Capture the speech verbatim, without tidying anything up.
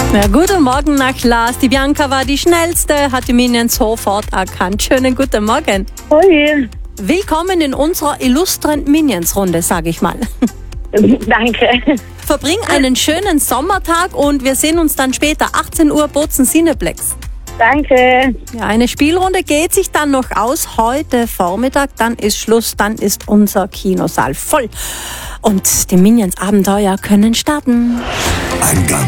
Ja, guten Morgen nach Lars. Die Bianca war die schnellste, hat die Minions sofort erkannt. Schönen guten Morgen. Hoi. Willkommen in unserer illustren Minions-Runde, sage ich mal. Danke. Verbring einen schönen Sommertag und wir sehen uns dann später, achtzehn Uhr, Bozen Cineplex. Danke. Ja, eine Spielrunde geht sich dann noch aus. Heute Vormittag, dann ist Schluss, dann ist unser Kinosaal voll. Und die Minions-Abenteuer können starten. Ein ganz